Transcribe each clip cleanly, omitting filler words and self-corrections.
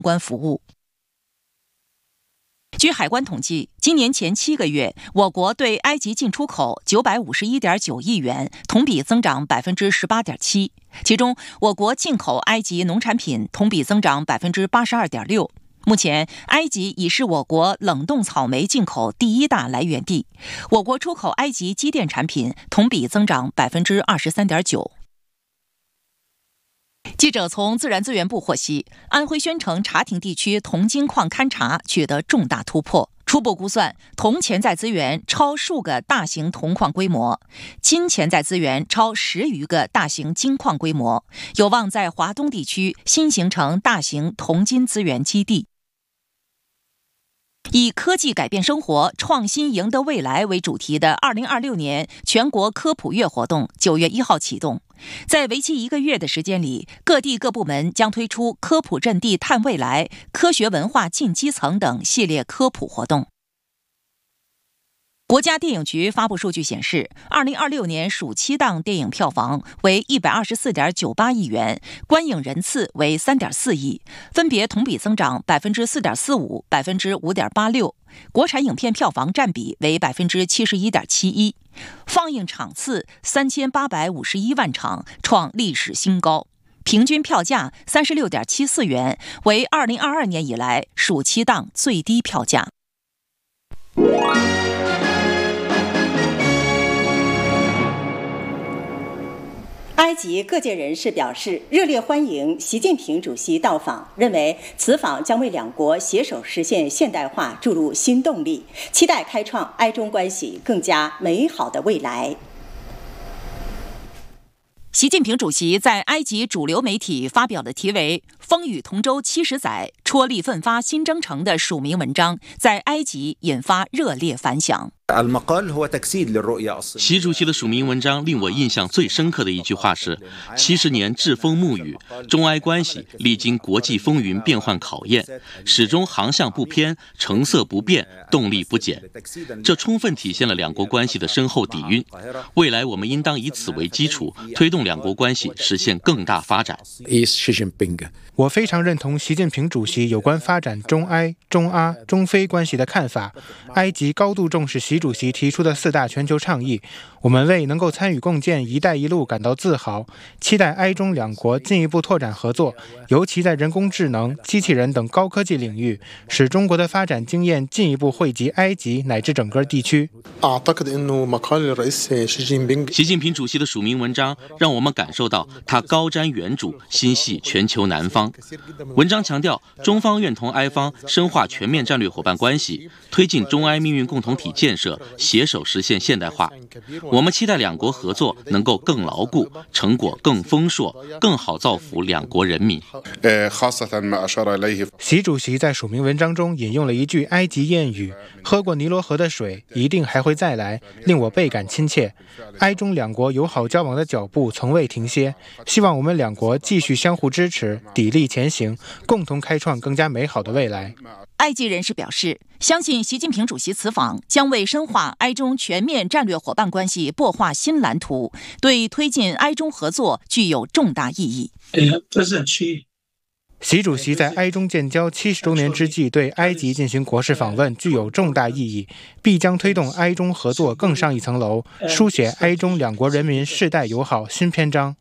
关服务。据海关统计，今年前7个月，我国对埃及进出口951.9亿元，同比增长18.7%。其中，我国进口埃及农产品同比增长82.6%。目前，埃及已是我国冷冻草莓进口第1大来源地。我国出口埃及机电产品同比增长23.9%。记者从自然资源部获悉，安徽宣城茶亭地区铜金矿勘查取得重大突破，初步估算，铜潜在资源超数个大型铜矿规模，金潜在资源超10余个大型金矿规模，有望在华东地区新形成大型铜金资源基地。以科技改变生活，创新赢得未来为主题的2026年全国科普月活动9月1号启动。在为期1个月的时间里，各地各部门将推出科普阵地探未来、科学文化进基层等系列科普活动。国家电影局发布数据显示，2026年暑期档电影票房为124.98亿元，观影人次为3.4亿，分别同比增长4.45%、5.86%。国产影片票房占比为71.71%，放映场次3851万场，创历史新高，平均票价36.74元，为2022年以来暑期档最低票价。 埃及各界人士表示热烈欢迎习近平主席到访，认为此访将为两国携手实现现代化注入新动力，期待开创埃中关系更加美好的未来。 习近平主席在埃及主流媒体发表的题为《风雨同舟70载，踔厉奋发新征程》的署名文章，在埃及引发热烈反响。 习主席的署名文章令我印象最深刻的一句话是：70年栉风沐雨，中埃关系历经国际风云变幻考验，始终航向不偏，成色不变，动力不减。这充分体现了两国关系的深厚底蕴。未来我们应当以此为基础，推动两国关系实现更大发展。 我非常认同习近平主席有关发展中埃、中阿、中非关系的看法。埃及高度重视习主席提出的4大全球倡议，我们为能够参与共建“一带一路”感到自豪，期待埃中两国进一步拓展合作，尤其在人工智能、机器人等高科技领域，使中国的发展经验进一步惠及埃及乃至整个地区。 习近平主席的署名文章让我们感受到他高瞻远瞩，心系全球南方。文章强调，中方愿同埃方深化全面战略伙伴关系，推进中埃命运共同体建设，携手实现现代化。我们期待两国合作能够更牢固，成果更丰硕，更好造福两国人民。 习主席在署名文章中引用了一句埃及谚语：“喝过尼罗河的水，一定还会再来”，令我倍感亲切。埃中两国友好交往的脚步从未停歇，希望我们两国继续相互支持，砥砺前行，共同开创更加美好的未来。 埃及人士表示，相信习近平主席此访将为深化埃中全面战略伙伴关系擘画新蓝图，对推进埃中合作具有重大意义。 习主席在埃中建交70周年之际对埃及进行国事访问具有重大意义，必将推动埃中合作更上一层楼，书写埃中两国人民世代友好新篇章。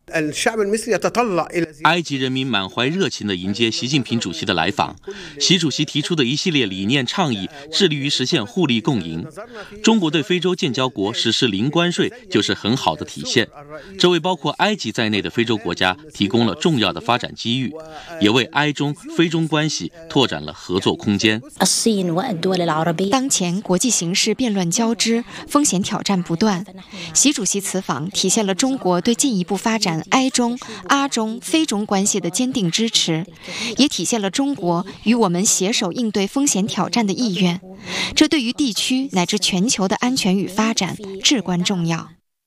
埃及人民满怀热情地迎接习近平主席的来访。习主席提出的一系列理念倡议，致力于实现互利共赢。中国对非洲建交国实施零关税就是很好的体现，这为包括埃及在内的非洲国家提供了重要的发展机遇，也为埃中、非中关系拓展了合作空间。 当前国际形势变乱交织，风险挑战不断。习主席此访体现了中国对进一步发展埃中、阿中、非中关系的坚定支持，也体现了中国与我们携手应对风险挑战的意愿。这对于地区乃至全球的安全与发展至关重要。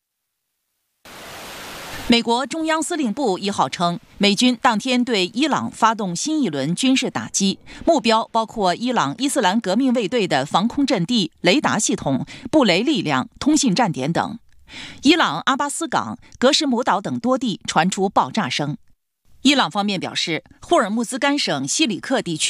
美国中央司令部1号称，美军当天对伊朗发动新一轮军事打击，目标包括伊朗伊斯兰革命卫队的防空阵地、雷达系统、布雷力量、通信站点等。伊朗阿巴斯港、格什姆岛等多地传出爆炸声。伊朗方面表示，霍尔木兹干省西里克地区